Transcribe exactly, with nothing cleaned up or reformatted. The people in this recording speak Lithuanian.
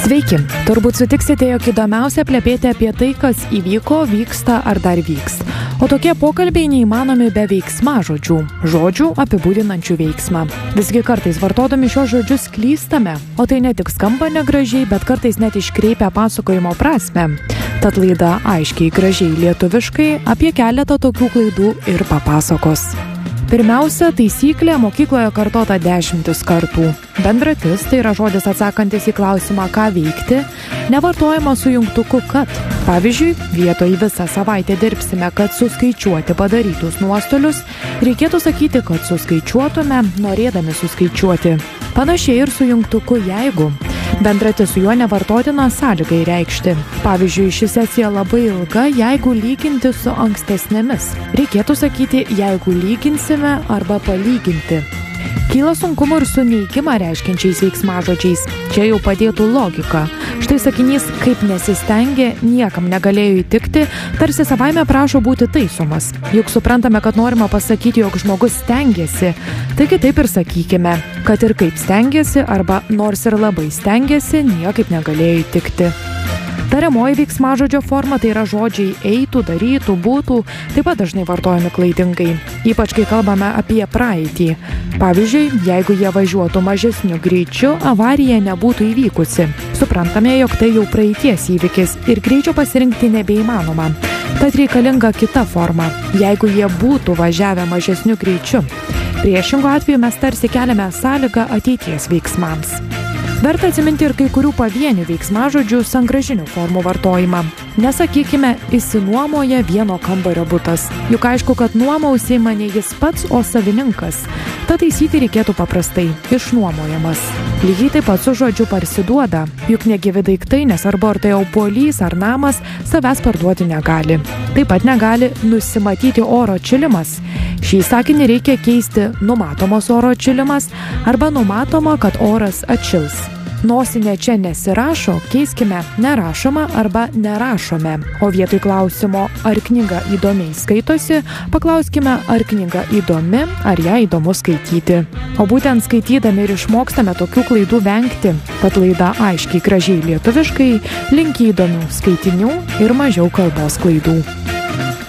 Sveiki, turbūt sutiksite, jog įdomiausia plepėti apie tai, kas įvyko, vyksta ar dar vyks. O tokie pokalbiai neįmanomi be veiksmažodžių, žodžių apibūdinančių veiksmą. Visgi kartais vartodami šios žodžius klystame, o tai ne tik skamba negražiai, bet kartais net iškreipia pasakojimo prasmę. Tad laida aiškiai gražiai lietuviškai apie keletą tokių klaidų ir papasakos. Pirmiausia, taisyklė mokykloje kartota dešimtis kartų. Bendratis tai yra žodis atsakantis į klausimą, ką veikti, nevartojama su jungtuku kad. Pavyzdžiui, vietoj visą savaitę dirbsime, kad suskaičiuoti padarytus nuostolius, reikėtų sakyti, kad suskaičiuotume, norėdami suskaičiuoti. Panašiai ir su jungtuku jeigu. Bendratis su juo nevartotina sąlygai reikšti. Pavyzdžiui, ši sesija labai ilga, jeigu lyginti su ankstesnėmis. Reikėtų sakyti, jeigu lyginsime arba palyginti. Kyla sunkumų ir su neigimą reiškiančiais veiksmažodžiais. Čia jau padėtų logika. Štai sakinys, kaip nesistengė, niekam negalėjo įtikti, tarsi savaime prašo būti taisomas. Juk suprantame, kad norima pasakyti, jog žmogus stengiasi. Taigi taip ir sakykime, kad ir kaip stengiasi arba nors ir labai stengiasi, niekaip negalėjo įtikti. Tariamoji veiksmažodžio forma tai yra žodžiai eitų, darytų, būtų, taip pat dažnai vartojami klaidingai, ypač kai kalbame apie praeitį. Pavyzdžiui, jeigu jie važiuotų mažesniu greičiu, avarija nebūtų įvykusi. Suprantame, jog tai jau praeities įvykis ir greičio pasirinkti nebeįmanoma. Tad reikalinga kita forma, jeigu jie būtų važiavę mažesniu greičiu. Priešingu atveju mes tarsi keliame sąlygą ateities veiksmams. Verta atsiminti ir kai kurių pavienių veiksmažodžių sangražinių formų vartojimą. Nesakykime, išsinuomoja vieno kambario butas. Juk aišku, kad nuoma užsiima ne jis pats, o savininkas. Tad taisyti reikėtų paprastai – išnuomojamas. Lygiai taip pat su žodžiu parsiduoda. Juk negyvi daiktai, nesvarbu ar tai obuolys ar namas, savęs parduoti negali. Taip pat negali nusimatyti oro atšilimas. Šį sakinį reikia keisti numatomos oro atšilimas arba numatoma, kad oras atšils. Nosinė čia nesirašo, keiskime nerašoma arba nerašome. O vietoj klausimo, ar knyga įdomiai skaitosi, paklauskime, ar knyga įdomi, ar ją įdomu skaityti. O būtent skaitydami ir išmokstame tokių klaidų vengti. Tad laida aiškiai gražiai lietuviškai linki įdomių skaitinių ir mažiau kalbos klaidų.